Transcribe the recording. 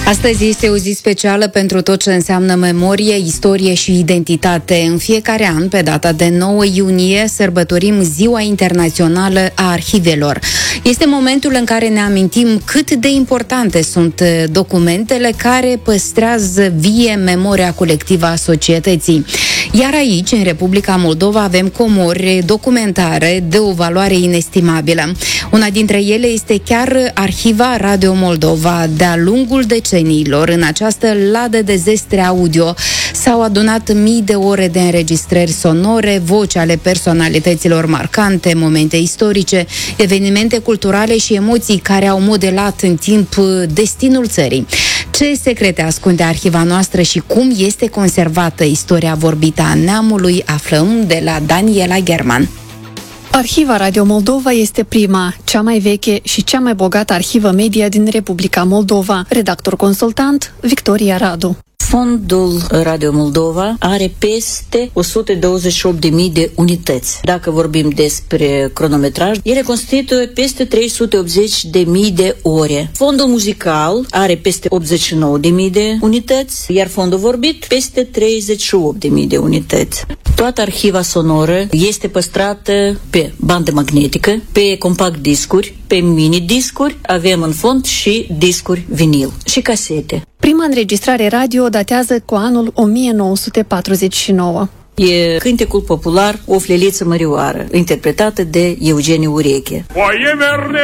Astăzi este o zi specială pentru tot ce înseamnă memorie, istorie și identitate. În fiecare an, pe data de 9 iunie, sărbătorim Ziua Internațională a Arhivelor. Este momentul în care ne amintim cât de importante sunt documentele care păstrează vie memoria colectivă a societății. Iar aici, în Republica Moldova, avem comori documentare de o valoare inestimabilă. Una dintre ele este chiar Arhiva Radio Moldova. De-a lungul decenniilor, în această ladă de zestre audio, s-au adunat mii de ore de înregistrări sonore, voci ale personalităților marcante, momente istorice, evenimente culturale și emoții care au modelat în timp destinul țării. Ce secrete ascunde arhiva noastră și cum este conservată istoria vorbită a neamului, aflăm de la Daniela German. Arhiva Radio Moldova este prima, cea mai veche și cea mai bogată arhivă media din Republica Moldova. Redactor consultant, Victoria Radu. Fondul Radio Moldova are peste 128.000 de unități. Dacă vorbim despre cronometraj, ele constituie peste 380.000 de ore. Fondul muzical are peste 89.000 de unități, iar fondul vorbit peste 38.000 de unități. Toată arhiva sonoră este păstrată pe bandă magnetică, pe compact discuri, pe mini-discuri, avem în fond și discuri vinil și casete. Prima înregistrare radio datează cu anul 1949. E cântecul popular O Fleliță Mărioară, interpretată de Eugeniu Ureche. Foaie verde